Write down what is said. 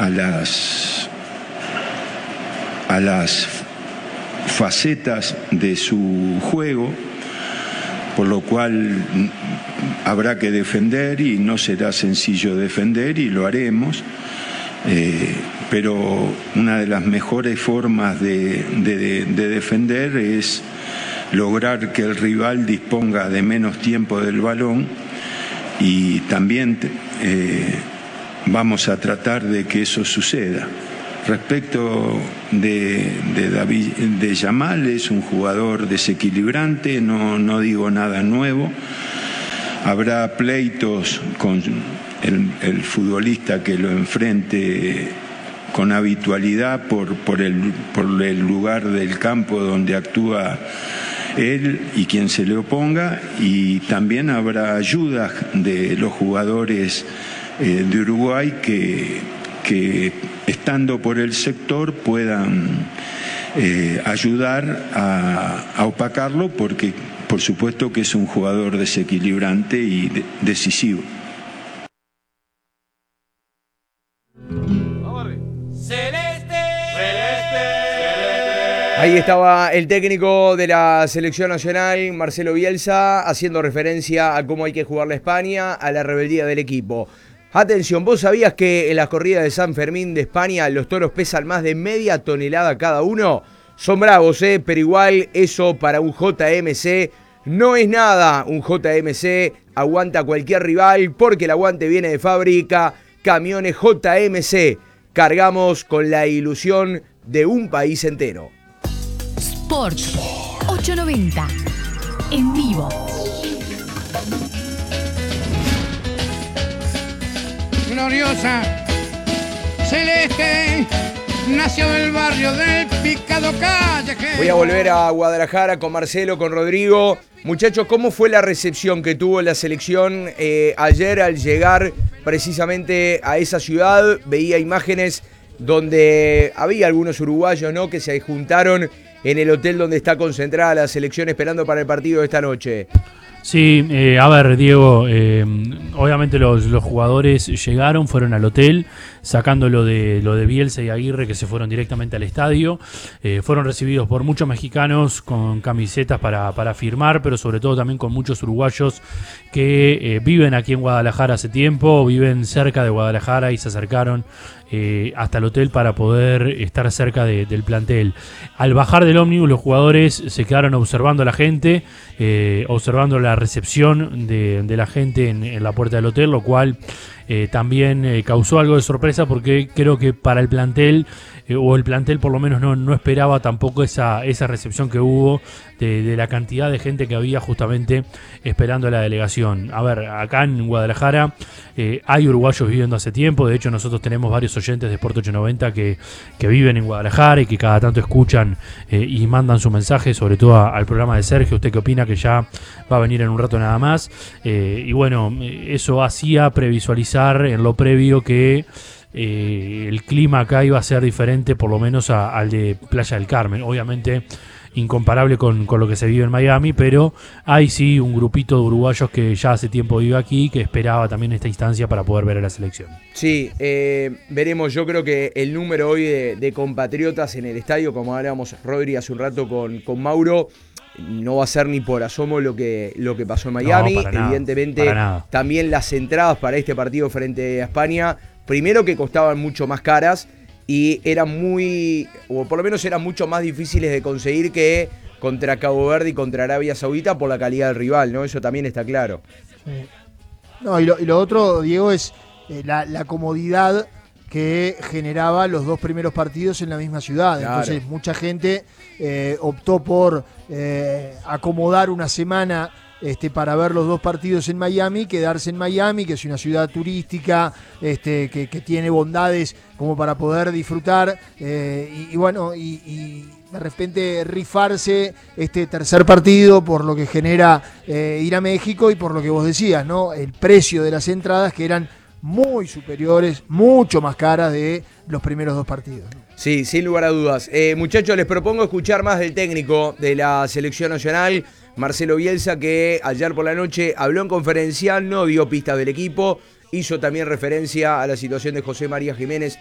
a las facetas de su juego, por lo cual habrá que defender y no será sencillo defender y lo haremos, pero una de las mejores formas de defender es lograr que el rival disponga de menos tiempo del balón y también vamos a tratar de que eso suceda. Respecto de Yamal, es un jugador desequilibrante, no digo nada nuevo. Habrá pleitos con el futbolista que lo enfrente con habitualidad por el lugar del campo donde actúa él y quien se le oponga, y también habrá ayudas de los jugadores de Uruguay que estando por el sector puedan ayudar a opacarlo, porque por supuesto que es un jugador desequilibrante y decisivo. Ahí estaba el técnico de la selección nacional, Marcelo Bielsa, haciendo referencia a cómo hay que jugarle a España, a la rebeldía del equipo. Atención, ¿vos sabías que en las corridas de San Fermín de España los toros pesan más de media tonelada cada uno? Son bravos, pero igual eso para un JMC no es nada. Un JMC aguanta a cualquier rival porque el aguante viene de fábrica. Camiones JMC, cargamos con la ilusión de un país entero. Sport 890 en vivo. Gloriosa celeste nació del barrio del Picado Callejero. Voy a volver a Guadalajara con Marcelo, con Rodrigo. Muchachos, ¿cómo fue la recepción que tuvo la selección ayer al llegar precisamente a esa ciudad? Veía imágenes donde había algunos uruguayos, ¿no?, que se juntaron en el hotel donde está concentrada la selección esperando para el partido de esta noche. Sí, a ver, Diego, obviamente los jugadores llegaron, fueron al hotel, sacando lo de Bielsa y Aguirre, que se fueron directamente al estadio. Fueron recibidos por muchos mexicanos con camisetas para firmar, pero sobre todo también con muchos uruguayos que viven aquí en Guadalajara hace tiempo, viven cerca de Guadalajara y se acercaron hasta el hotel para poder estar cerca del plantel. Al bajar del ómnibus, los jugadores se quedaron observando a la gente, observando la recepción de la gente en la puerta del hotel, lo cual también causó algo de sorpresa, porque creo que para el plantel, o el plantel por lo menos no esperaba tampoco esa recepción que hubo de la cantidad de gente que había justamente esperando a la delegación. A ver, acá en Guadalajara hay uruguayos viviendo hace tiempo. De hecho, nosotros tenemos varios oyentes de Sport 890 que viven en Guadalajara y que cada tanto escuchan y mandan su mensaje, sobre todo al programa de Sergio. ¿Usted qué opina? Que ya va a venir en un rato nada más. Y bueno, eso hacía previsualizar en lo previo que el clima acá iba a ser diferente, por lo menos al de Playa del Carmen. Obviamente incomparable con lo que se vive en Miami, pero hay sí un grupito de uruguayos que ya hace tiempo vive aquí, que esperaba también esta instancia para poder ver a la selección. Sí, veremos, yo creo que el número hoy de compatriotas en el estadio, como hablábamos Rodri hace un rato con Mauro, no va a ser ni por asomo lo que pasó en Miami. No, evidentemente nada. También las entradas para este partido frente a España, primero que costaban mucho más caras y eran o por lo menos eran mucho más difíciles de conseguir que contra Cabo Verde y contra Arabia Saudita por la calidad del rival, ¿no? Eso también está claro. Sí. No, y lo otro, Diego, es la comodidad que generaba los dos primeros partidos en la misma ciudad. Claro. Entonces mucha gente optó por acomodar una semana para ver los dos partidos en Miami, quedarse en Miami, que es una ciudad turística, que tiene bondades como para poder disfrutar, y de repente rifarse este tercer partido por lo que genera ir a México y por lo que vos decías, ¿no? El precio de las entradas, que eran muy superiores, mucho más caras de los primeros dos partidos, ¿no? Sí, sin lugar a dudas. Muchachos, les propongo escuchar más del técnico de la selección nacional, Marcelo Bielsa, que ayer por la noche habló en conferencia, no dio pistas del equipo, hizo también referencia a la situación de José María Jiménez